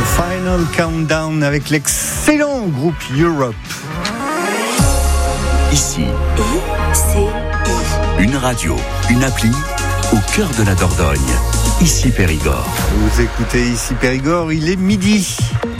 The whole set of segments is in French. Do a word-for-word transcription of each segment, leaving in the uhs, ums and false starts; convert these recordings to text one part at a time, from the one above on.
Final Countdown avec l'excellent groupe Europe. Ici, I C I. une radio, une appli au cœur de la Dordogne. Ici Périgord. Vous écoutez Ici Périgord, il est midi.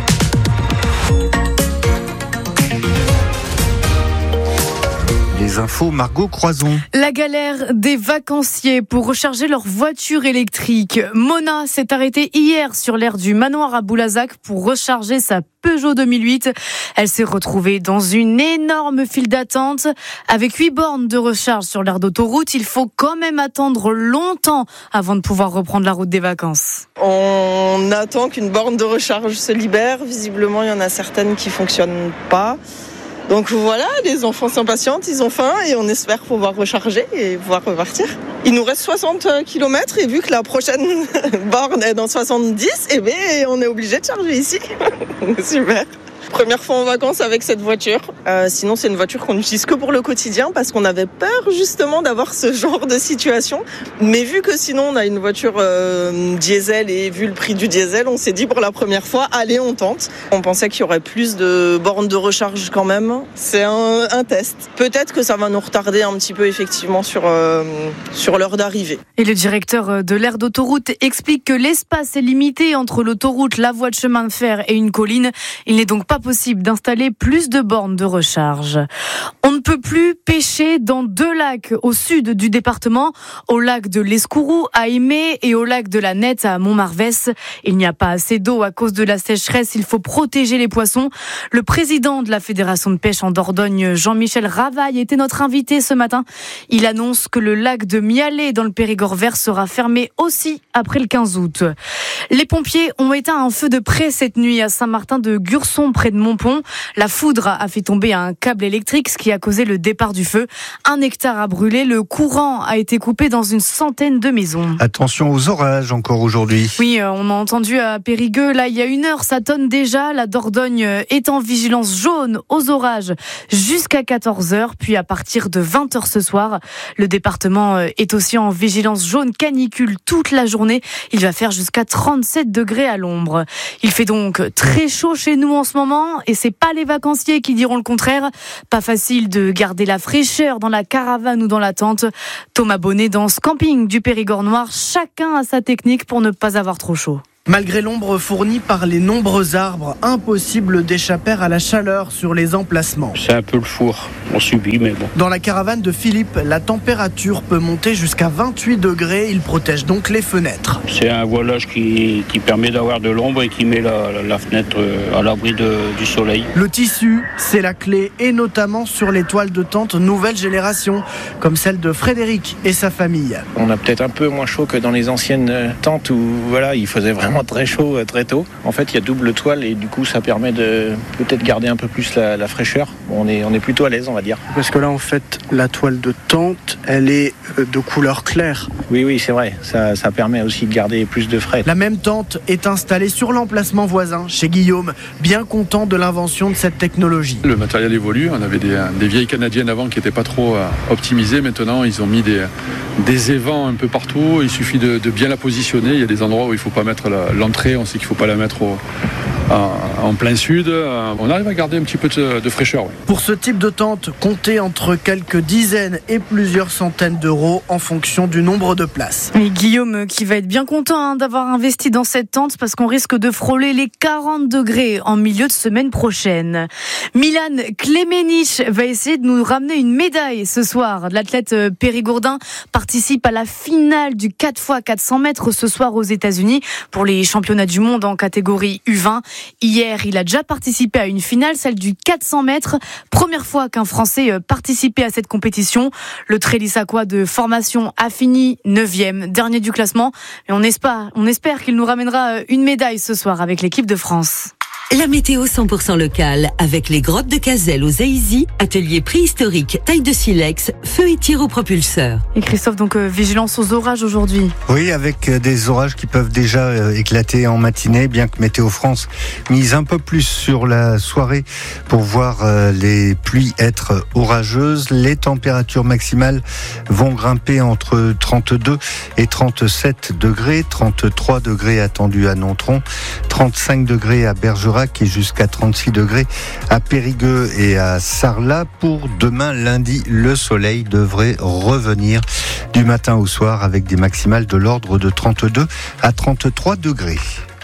Les infos, Margot Croison. La galère des vacanciers pour recharger leur voiture électrique. Mona s'est arrêtée hier sur l'aire du manoir à Boulazac pour recharger sa Peugeot deux mille huit. Elle s'est retrouvée dans une énorme file d'attente. Avec huit bornes de recharge sur l'aire d'autoroute, il faut quand même attendre longtemps avant de pouvoir reprendre la route des vacances. On attend qu'une borne de recharge se libère. Visiblement, il y en a certaines qui ne fonctionnent pas. Donc voilà, les enfants s'impatientent, ils ont faim et on espère pouvoir recharger et pouvoir repartir. Il nous reste soixante kilomètres et vu que la prochaine borne est dans soixante-dix, eh bien on est obligé de charger ici. Super. Première fois en vacances avec cette voiture. Euh, sinon, c'est une voiture qu'on n'utilise que pour le quotidien parce qu'on avait peur justement d'avoir ce genre de situation. Mais vu que sinon on a une voiture euh, diesel et vu le prix du diesel, on s'est dit pour la première fois, allez, on tente. On pensait qu'il y aurait plus de bornes de recharge quand même. C'est un, un test. Peut-être que ça va nous retarder un petit peu effectivement sur, euh, sur l'heure d'arrivée. Et le directeur de l'aire d'autoroute explique que l'espace est limité entre l'autoroute, la voie de chemin de fer et une colline. Il n'est donc pas possible d'installer plus de bornes de recharge. On ne peut plus pêcher dans deux lacs au sud du département, au lac de l'Escourou à Aimé et au lac de la Nette à Montmarvès. Il n'y a pas assez d'eau à cause de la sécheresse, il faut protéger les poissons. Le président de la Fédération de pêche en Dordogne, Jean-Michel Ravaille, était notre invité ce matin. Il annonce que le lac de Mialet dans le Périgord vert sera fermé aussi après le quinze août. Les pompiers ont éteint un feu de près cette nuit à Saint-Martin-de-Gurson près de Montpont. La foudre a fait tomber un câble électrique, ce qui a causé le départ du feu. Un hectare a brûlé, le courant a été coupé dans une centaine de maisons. Attention aux orages encore aujourd'hui. Oui, on a entendu à Périgueux, là il y a une heure, ça tonne déjà. La Dordogne est en vigilance jaune aux orages jusqu'à quatorze heures, puis à partir de vingt heures ce soir. Le département est aussi en vigilance jaune canicule toute la journée. Il va faire jusqu'à trente-sept degrés à l'ombre. Il fait donc très chaud chez nous en ce moment. Et c'est pas les vacanciers qui diront le contraire. Pas facile de garder la fraîcheur dans la caravane ou dans la tente. Thomas Bonnet dans ce camping du Périgord noir. Chacun a sa technique pour ne pas avoir trop chaud. Malgré l'ombre fournie par les nombreux arbres, impossible d'échapper à la chaleur sur les emplacements. C'est un peu le four, on subit mais bon. Dans la caravane de Philippe, la température peut monter jusqu'à vingt-huit degrés, il protège donc les fenêtres. C'est un voilage qui, qui permet d'avoir de l'ombre et qui met la, la, la fenêtre à l'abri de, du soleil. Le tissu, c'est la clé, et notamment sur les toiles de tente nouvelle génération, comme celle de Frédéric et sa famille. On a peut-être un peu moins chaud que dans les anciennes tentes où voilà, il faisait vraiment très chaud très tôt. En fait, il y a double toile et du coup, ça permet de peut-être garder un peu plus la, la fraîcheur. On est, on est plutôt à l'aise, on va dire. Parce que là, en fait, la toile de tente, elle est de couleur claire. Oui, oui, c'est vrai. Ça, ça permet aussi de garder plus de frais. La même tente est installée sur l'emplacement voisin, chez Guillaume, bien content de l'invention de cette technologie. Le matériel évolue. On avait des, des vieilles canadiennes avant qui n'étaient pas trop euh, optimisées. Maintenant, ils ont mis des, des évents un peu partout. Il suffit de, de bien la positionner. Il y a des endroits où il ne faut pas mettre la, l'entrée. On sait qu'il ne faut pas la mettre au, en, en plein sud. On arrive à garder un petit peu de, de fraîcheur. Oui. Pour ce type de tente, comptez entre quelques dizaines et plusieurs centaines d'euros en fonction du nombre de places. Et Guillaume qui va être bien content hein, d'avoir investi dans cette tente parce qu'on risque de frôler les quarante degrés en milieu de semaine prochaine. Milan Klemenich va essayer de nous ramener une médaille ce soir. L'athlète périgourdin participe à la finale du quatre fois quatre cents mètres ce soir aux États-Unis pour les championnats du monde en catégorie U vingt. Hier, il a déjà participé à une finale, celle du quatre cents mètres. Première fois qu'un Français participait à cette compétition. Le Trélissacois de formation a fini neuvième, dernier du classement. Mais on espère, on espère qu'il nous ramènera une médaille ce soir avec l'équipe de France. La météo cent pour cent locale, avec les grottes de Cazelles aux Aïsy, atelier préhistorique, taille de silex, feu et tir au propulseur. Et Christophe, donc euh, vigilance aux orages aujourd'hui. Oui, avec euh, des orages qui peuvent déjà euh, éclater en matinée, bien que Météo France mise un peu plus sur la soirée pour voir euh, les pluies être orageuses. Les températures maximales vont grimper entre trente-deux et trente-sept degrés, trente-trois degrés attendus à Nontron, trente-cinq degrés à Bergerac et jusqu'à trente-six degrés à Périgueux et à Sarlat. Pour demain lundi, le soleil devrait revenir du matin au soir avec des maximales de l'ordre de trente-deux à trente-trois degrés.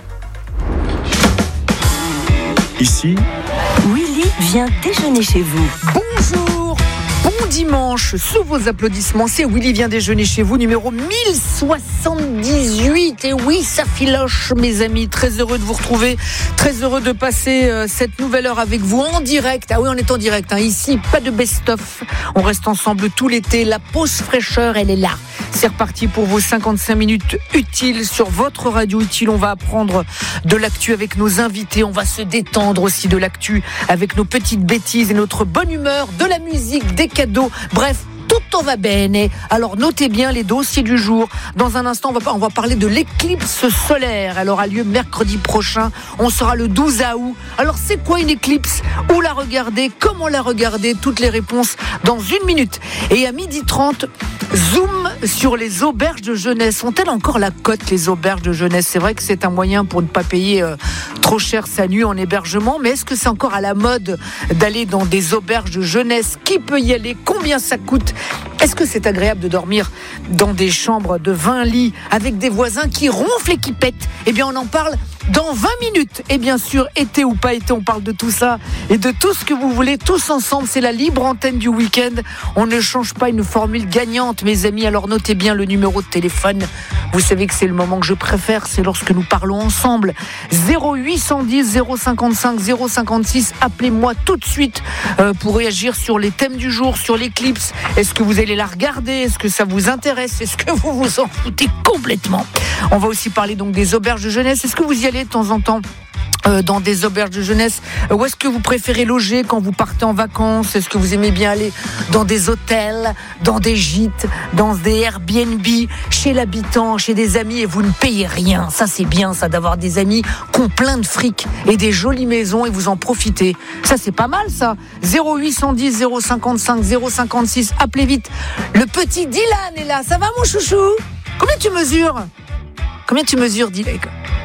Ici, Willy vient déjeuner chez vous. Bonjour, bon dimanche, sous vos applaudissements, c'est Willy vient déjeuner chez vous, numéro mille soixante-dix-huit. Et oui, ça filoche mes amis, très heureux de vous retrouver, très heureux de passer euh, cette nouvelle heure avec vous en direct. Ah oui, on est en direct, hein. Ici, pas de best-of, on reste ensemble tout l'été, la pause fraîcheur, elle est là. C'est reparti pour vos cinquante-cinq minutes utiles sur votre radio utile. On va apprendre de l'actu avec nos invités. On va se détendre aussi de l'actu avec nos petites bêtises et notre bonne humeur, de la musique, des cadeaux. Bref, tutto va bene. Alors notez bien les dossiers du jour. Dans un instant, on va, on va parler de l'éclipse solaire. Elle aura lieu mercredi prochain. On sera le douze août. Alors c'est quoi une éclipse? Où la regarder? Comment la regarder? Toutes les réponses dans une minute. Et à midi trente, zoom sur les auberges de jeunesse. Ont-elles encore la cote, les auberges de jeunesse? C'est vrai que c'est un moyen pour ne pas payer euh, trop cher sa nuit en hébergement. Mais est-ce que c'est encore à la mode d'aller dans des auberges de jeunesse? Qui peut y aller? Combien ça coûte? Est-ce que c'est agréable de dormir dans des chambres de vingt lits avec des voisins qui ronflent et qui pètent? Eh bien, on en parle dans vingt minutes. Et bien sûr, été ou pas été, on parle de tout ça et de tout ce que vous voulez, tous ensemble. C'est la libre antenne du week-end. On ne change pas une formule gagnante, mes amis. Alors notez bien le numéro de téléphone. Vous savez que c'est le moment que je préfère, c'est lorsque nous parlons ensemble. zéro huit cent dix zéro cinquante-cinq zéro cinquante-six. Appelez-moi tout de suite euh, pour réagir sur les thèmes du jour, sur l'éclipse. Est-ce que vous allez la regarder? Est-ce que ça vous intéresse? Est-ce que vous vous en foutez complètement? On va aussi parler donc des auberges de jeunesse. Est-ce que vous y allez de temps en temps euh, dans des auberges de jeunesse? Où est-ce que vous préférez loger quand vous partez en vacances? Est-ce que vous aimez bien aller dans des hôtels, dans des gîtes, dans des Airbnb, chez l'habitant, chez des amis, et vous ne payez rien? Ça, c'est bien, ça, d'avoir des amis qui ont plein de fric et des jolies maisons et vous en profitez. Ça, c'est pas mal, ça. zéro huit cent dix zéro cinquante-cinq zéro cinquante-six. Appelez vite. Le petit Dylan est là. Ça va, mon chouchou? Combien tu mesures? Combien tu mesures, Dylan?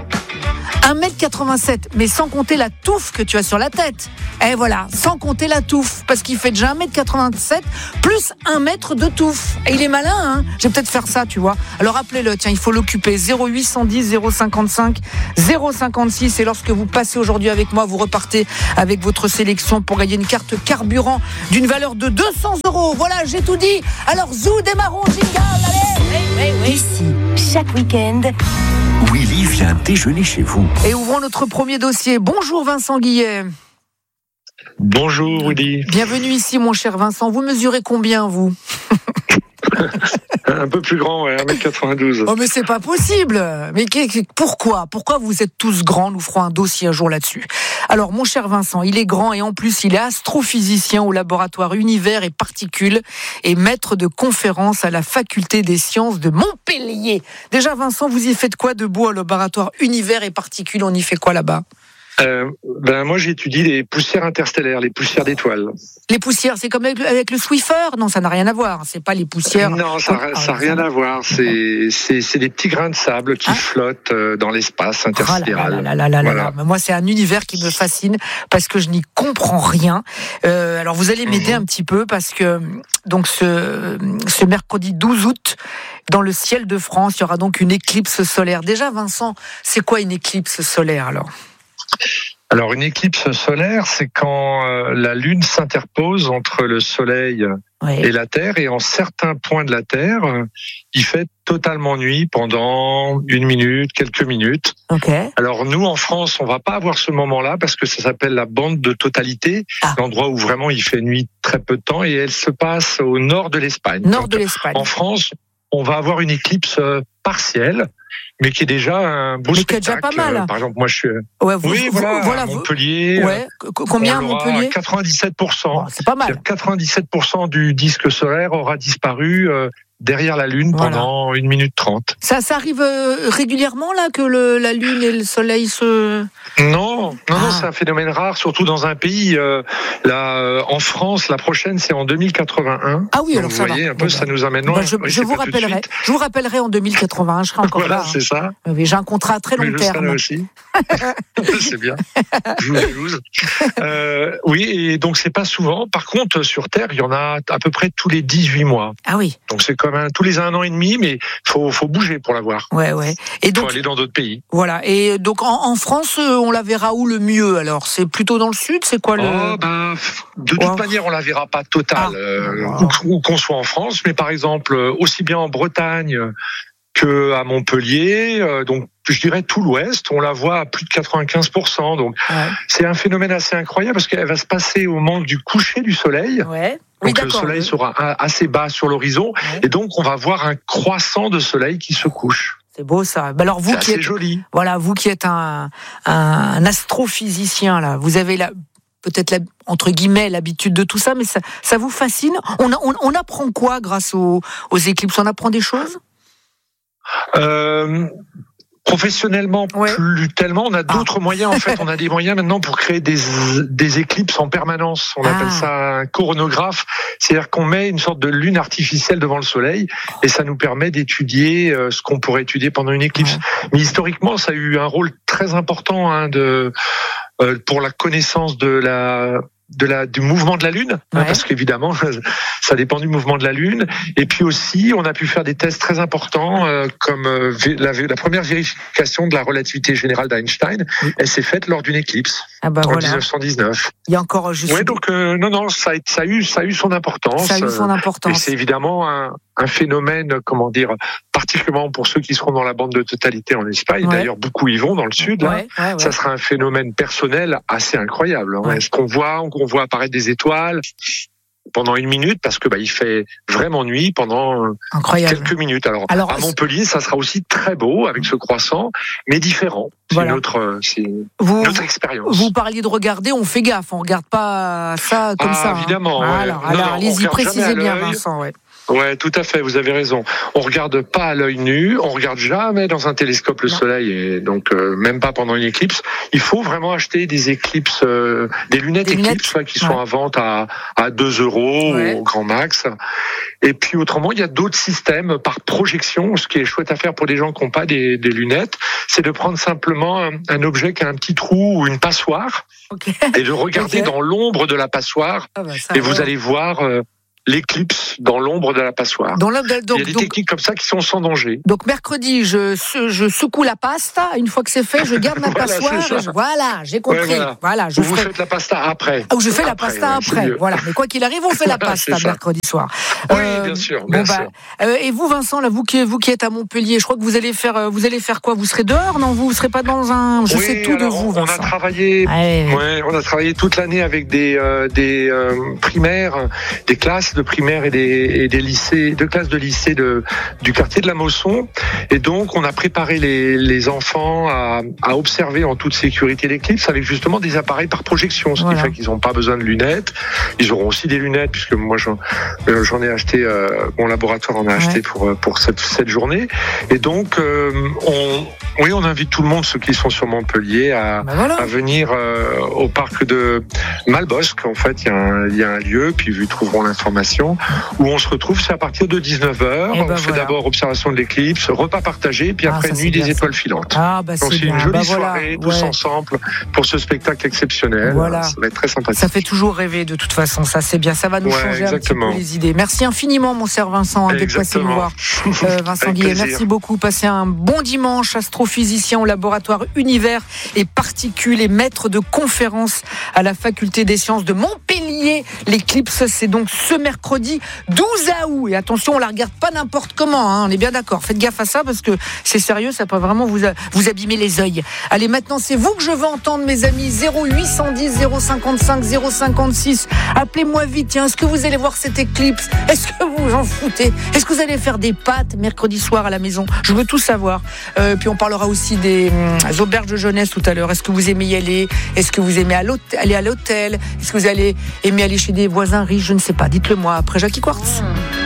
un mètre quatre-vingt-sept, mais sans compter la touffe que tu as sur la tête. Et voilà, sans compter la touffe, parce qu'il fait déjà un mètre quatre-vingt-sept plus un mètre de touffe. Et il est malin, hein. Je vais peut-être faire ça, tu vois. Alors appelez-le, tiens, il faut l'occuper. zéro huit cent dix zéro cinquante-cinq zéro cinquante-six. Et lorsque vous passez aujourd'hui avec moi, vous repartez avec votre sélection pour gagner une carte carburant d'une valeur de deux cents euros. Voilà, j'ai tout dit. Alors zou, démarrons, jingle, allez. Oui, oui, oui. Ici, chaque week-end, Willy vient déjeuner chez vous. Et ouvrons notre premier dossier. Bonjour Vincent Guillet. Bonjour Willy. Bienvenue ici mon cher Vincent. Vous mesurez combien vous? Un peu plus grand, ouais, un mètre quatre-vingt-douze. Oh mais c'est pas possible. Mais pourquoi Pourquoi vous êtes tous grands? Nous ferons un dossier un jour là-dessus. Alors mon cher Vincent, il est grand et en plus il est astrophysicien au laboratoire Univers et Particules et maître de conférence à la faculté des sciences de Montpellier. Déjà Vincent, vous y faites quoi de beau au laboratoire Univers et Particules? On y fait quoi là-bas? Euh, ben moi j'étudie les poussières interstellaires, les poussières d'étoiles. Les poussières, c'est comme avec le, avec le Swiffer? Non, ça n'a rien à voir. C'est pas les poussières. Non, ça n'a ah, rien à voir. C'est, c'est, c'est des petits grains de sable qui ah. flottent dans l'espace intersidéral. Oh là là là là voilà. là là. Moi, c'est un univers qui me fascine parce que je n'y comprends rien. Euh, alors, vous allez m'aider mmh. un petit peu parce que donc ce, ce mercredi douze août, dans le ciel de France, il y aura donc une éclipse solaire. Déjà, Vincent, c'est quoi une éclipse solaire alors? Alors une éclipse solaire, c'est quand euh, la Lune s'interpose entre le Soleil oui. et la Terre, et en certains points de la Terre, euh, il fait totalement nuit pendant une minute, quelques minutes. Okay. Alors nous, en France, on va pas avoir ce moment-là parce que ça s'appelle la bande de totalité, ah. l'endroit où vraiment il fait nuit très peu de temps, et elle se passe au nord de l'Espagne. Nord Donc, de l'Espagne. En France, on va avoir une éclipse partielle, mais qui est déjà un beau mais spectacle. Qui est déjà pas mal. Par exemple, moi je suis. Ouais, vous, oui, vous, voilà, voilà, à Montpellier. Ouais. Combien à Montpellier? quatre-vingt-dix-sept pour cent. Oh, c'est pas mal. quatre-vingt-dix-sept pour cent du disque solaire aura disparu euh, derrière la Lune voilà. pendant une minute trente. Ça, ça arrive euh, régulièrement là que le, la Lune et le Soleil se. Non, non, ah. non, c'est un phénomène rare, surtout dans un pays. Euh, là, euh, en France, la prochaine, c'est en deux mille quatre-vingt-un. Ah oui, alors vous ça voyez, va. un peu, bon, ça nous amène loin. Bah, je, oui, je vous rappellerai. Je vous rappellerai en deux mille quatre-vingt-un. Je serai encore voilà, là. c'est ça. Oui, j'ai un contrat à très long Mais je terme. serai là aussi. C'est bien. Je vous jalouse. Euh, oui, et donc c'est pas souvent. Par contre, sur Terre, il y en a à peu près tous les dix-huit mois. Ah oui. Donc c'est comme un, tous les un an et demi, mais faut faut bouger pour la voir. Ouais, ouais. Et donc faut aller dans d'autres pays. Voilà. Et donc en, en France, on la verra où le mieux alors? C'est plutôt dans le sud? C'est quoi le? Oh, ben, de toute oh. manière, on la verra pas totale, ah. euh, où, où qu'on soit en France, mais par exemple aussi bien en Bretagne que à Montpellier, euh, donc je dirais tout l'Ouest, on la voit à plus de quatre-vingt-quinze pour cent. Donc ouais. c'est un phénomène assez incroyable parce qu'elle va se passer au moment du coucher du soleil. Ouais. Donc oui, le soleil oui. sera assez bas sur l'horizon ouais. et donc on va voir un croissant de soleil qui se couche. C'est beau ça. Alors vous c'est qui assez êtes joli. Voilà, vous qui êtes un, un, un astrophysicien là, vous avez la peut-être la, entre guillemets l'habitude de tout ça, mais ça, ça vous fascine. On, on, on apprend quoi grâce aux, aux éclipses? On apprend des choses? Euh, professionnellement, ouais. plus tellement. On a d'autres ah. moyens. En fait, on a des moyens maintenant pour créer des des éclipses en permanence. On ah. appelle ça un coronographe. C'est-à-dire qu'on met une sorte de lune artificielle devant le soleil et ça nous permet d'étudier euh, ce qu'on pourrait étudier pendant une éclipse. Ouais. Mais historiquement, ça a eu un rôle très important hein, de euh, pour la connaissance de la de la du mouvement de la Lune, ouais. hein, parce qu'évidemment ça dépend du mouvement de la Lune. Et puis aussi, on a pu faire des tests très importants, euh, comme euh, la, la première vérification de la relativité générale d'Einstein. Oui. Elle s'est faite lors d'une éclipse ah bah en voilà. dix-neuf cent dix-neuf. Il y a encore juste. Ouais, donc euh, non, non, ça a, ça a eu, ça a eu son importance. Ça a eu son importance. Et c'est évidemment un, un phénomène, comment dire, particulièrement pour ceux qui seront dans la bande de totalité en Espagne. Ouais. D'ailleurs, beaucoup y vont dans le sud. Ouais, hein. ouais, ouais. Ça sera un phénomène personnel assez incroyable. Hein. Ouais. Ce qu'on voit, on voit apparaître des étoiles pendant une minute parce que bah il fait vraiment nuit pendant Incroyable. quelques minutes. Alors, Alors à Montpellier, ça sera aussi très beau avec ce croissant, mais différent. C'est voilà. une autre, c'est vous, une autre expérience. Vous parliez de regarder, on fait gaffe, on regarde pas ça comme ah, ça. Évidemment. Hein. Ouais. Alors, non, alors non, allez-y, précisez bien, Vincent. Ouais. Ouais, tout à fait, vous avez raison. On regarde pas à l'œil nu, on regarde jamais dans un télescope le non. soleil, et donc euh, même pas pendant une éclipse. Il faut vraiment acheter des éclipses, euh, des lunettes des éclipses lunettes. Qui sont ouais. à vente à, à deux euros ouais. au grand max. Et puis autrement, il y a d'autres systèmes par projection. Ce qui est chouette à faire pour des gens qui n'ont pas des, des lunettes, c'est de prendre simplement un, un objet qui a un petit trou ou une passoire okay. et de regarder okay. dans l'ombre de la passoire. Ah bah ça, et vous ouais. allez voir... Euh, l'éclipse dans l'ombre de la passoire. Dans donc, il y a des donc, techniques comme ça qui sont sans danger. Donc mercredi, je, je secoue la pasta. Une fois que c'est fait, je garde ma voilà, passoire. Je, voilà, j'ai compris. Ouais, voilà. voilà, je Ou ferai... vous faites la pasta après. Ou je fais après, la pasta ouais, après. Voilà. Mais quoi qu'il arrive, on fait la pasta mercredi soir. Oui, euh, bien sûr. Bien bon, sûr. Bah, euh, et vous, Vincent, là, vous qui, vous qui êtes à Montpellier, je crois que vous allez faire, vous allez faire quoi? Vous serez dehors? Non, vous ne serez pas dans un. Je oui, sais tout alors, de vous, Vincent. On a travaillé. Ouais. Ouais, on a travaillé toute l'année avec des euh, des euh, primaires, des classes de primaire et des et des lycées, deux classes de lycée de, du quartier de la Mosson. Et donc, on a préparé les, les enfants à, à observer en toute sécurité l'éclipse avec justement des appareils par projection, ce voilà. qui fait qu'ils n'ont pas besoin de lunettes. Ils auront aussi des lunettes puisque moi, j'en, euh, j'en ai acheté, euh, mon laboratoire en a ouais. acheté pour, pour cette, cette journée. Et donc, euh, on, oui, on invite tout le monde, ceux qui sont sur Montpellier, à, ben voilà. à venir euh, au parc de Malbosc. En fait, il y a un, il y a un lieu, puis ils trouveront l'information, où on se retrouve, c'est à partir de dix-neuf heures. Ben on fait voilà. d'abord observation de l'éclipse, repas partagé, puis après ah, nuit des étoiles filantes. Ah, bah, donc c'est, c'est une jolie bah, soirée, voilà. tous ouais. ensemble, pour ce spectacle exceptionnel. Voilà. Ça va être très sympathique. Ça fait toujours rêver de toute façon, ça c'est bien, ça va nous ouais, changer exactement. un petit peu les idées. Merci infiniment mon cher Vincent hein, d'être passé nous voir. Euh, Vincent Guillet, merci beaucoup. Passez un bon dimanche, astrophysicien au laboratoire Univers et Particules et maître de conférences à la faculté des sciences de Montpellier. Bélier, l'éclipse c'est donc ce mercredi douze août. Et attention, on la regarde pas n'importe comment, hein, on est bien d'accord. Faites gaffe à ça parce que c'est sérieux, ça peut vraiment vous, vous abîmer les yeux. Allez, maintenant c'est vous que je veux entendre, mes amis. zéro huit cent dix zéro cinquante-cinq zéro cinquante-six. Appelez-moi vite. Tiens, est-ce que vous allez voir cette éclipse? Est-ce que vous vous en foutez? Est-ce que vous allez faire des pâtes mercredi soir à la maison? Je veux tout savoir. Euh, puis on parlera aussi des hum, auberges de jeunesse tout à l'heure. Est-ce que vous aimez y aller? Est-ce que vous aimez à l'hôtel, aller à l'hôtel? Est-ce que vous allez aimer aller chez des voisins riches? Je ne sais pas. Dites-le moi après Jackie Quartz.